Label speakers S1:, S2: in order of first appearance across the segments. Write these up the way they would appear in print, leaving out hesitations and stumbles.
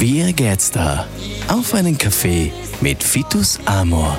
S1: Wie geht's da? Auf einen Kaffee mit Vitus Amor.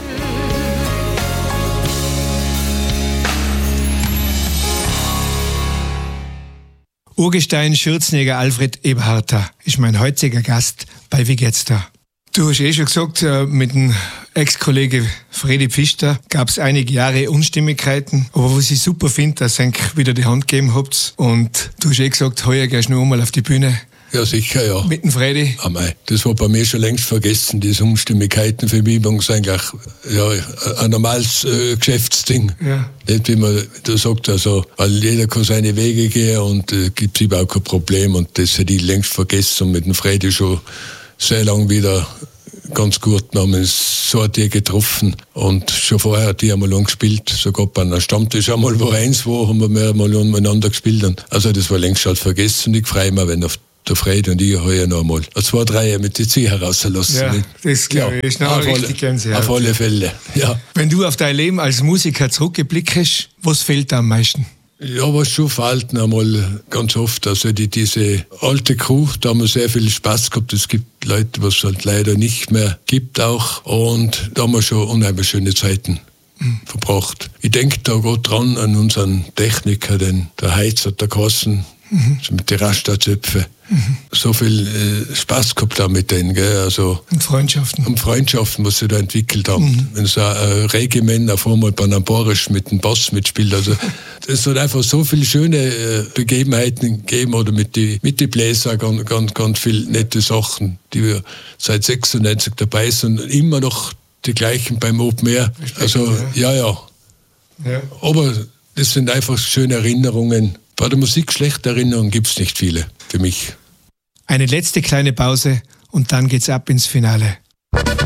S2: Urgestein-Schürzenjäger Alfred Eberharter ist mein heutiger Gast bei Wie geht's da? Du hast schon gesagt, mit dem Ex-Kollege Fredi Pfister gab es einige Jahre Unstimmigkeiten. Aber was ich super finde, dass ihr wieder die Hand gegeben habt. Und du hast gesagt, heuer gehst du noch einmal auf die Bühne.
S3: Ja, sicher, ja.
S2: Mit dem Fredi.
S3: Das war bei mir schon längst vergessen, diese Unstimmigkeiten. Für mich war es eigentlich ein normales Geschäftsding.
S2: Ja.
S3: Nicht, wie man da sagt, also, weil jeder kann seine Wege gehen und gibt es überhaupt kein Problem. Und das hätte ich längst vergessen und mit dem Fredi schon sehr lang wieder ganz gut. Wir haben uns so ein Tier getroffen und schon vorher hat die einmal lang gespielt. Sogar bei einem Stammtisch einmal, wo eins war, haben wir mehrmal miteinander gespielt. Also das war längst halt vergessen und ich freue mich, wenn auf der Fredi und ich heuer noch einmal 2, 3 mit die Zieh herauslassen.
S2: Ja, das glaube ich. Ist noch richtig Gänsehaut.
S3: Auf alle Fälle, ja.
S2: Wenn du auf dein Leben als Musiker zurückblickst, was fehlt dir am meisten?
S3: Ja, was schon fehlt einmal ganz oft. Also diese alte Crew, da haben wir sehr viel Spaß gehabt. Es gibt Leute, was es halt leider nicht mehr gibt auch. Und da haben wir schon unheimlich schöne Zeiten verbracht. Ich denke da gerade dran an unseren Techniker, den der Heiz hat der Kassen, mit den Rasta-Zöpfen. So viel Spaß gehabt da mit denen, gell? Also
S2: und Freundschaften.
S3: Und Freundschaften, was sie da entwickelt haben. Wenn so ein Regiment auf einmal bei einem Borisch mit dem Bass mitspielt. Also es hat einfach so viele schöne Begebenheiten gegeben oder mit die Bläser ganz viele nette Sachen, die wir seit 96 dabei sind und immer noch die gleichen beim Open Air. Also ja. Aber das sind einfach schöne Erinnerungen. Bei der Musik schlechte Erinnerungen gibt es nicht viele für mich.
S2: Eine letzte kleine Pause und dann geht's ab ins Finale.